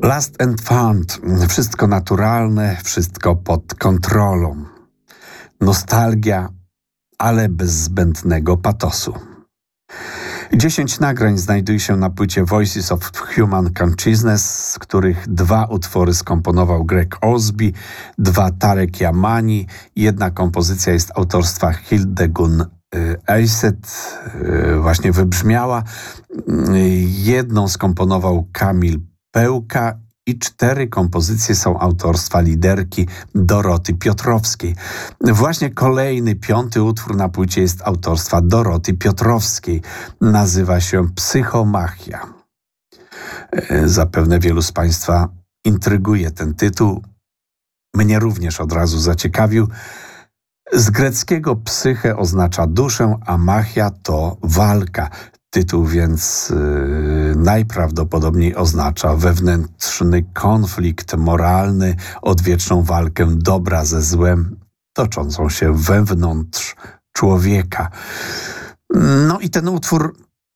Last and found. Wszystko naturalne, wszystko pod kontrolą. Nostalgia, ale bez zbędnego patosu. 10 nagrań znajduje się na płycie Voices of Human Consciousness, z których 2 utwory skomponował Greg Osby, 2 Tarek Yamani, 1 kompozycja jest autorstwa Hildegun Eyset, właśnie wybrzmiała, 1 skomponował Kamil Pełka i 4 kompozycje są autorstwa liderki Doroty Piotrowskiej. Właśnie kolejny, 5 utwór na płycie jest autorstwa Doroty Piotrowskiej. Nazywa się Psychomachia. Zapewne wielu z Państwa intryguje ten tytuł. Mnie również od razu zaciekawił. Z greckiego psyche oznacza duszę, a machia to walka. Tytuł więc najprawdopodobniej oznacza wewnętrzny konflikt moralny, odwieczną walkę dobra ze złem, toczącą się wewnątrz człowieka. No i ten utwór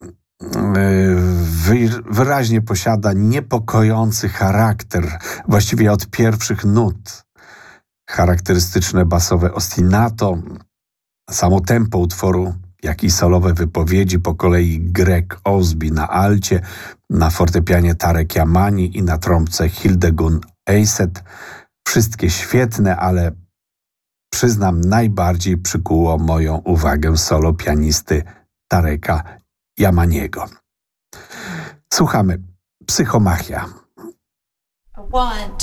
wyraźnie posiada niepokojący charakter, właściwie od pierwszych nut. Charakterystyczne basowe ostinato, samo tempo utworu, jak i solowe wypowiedzi, po kolei Greg Osby na alcie, na fortepianie Tarek Yamani i na trąbce Hildegun Eyset. Wszystkie świetne, ale przyznam, najbardziej przykuło moją uwagę solo pianisty Tareka Yamaniego. Słuchamy Psychomachia.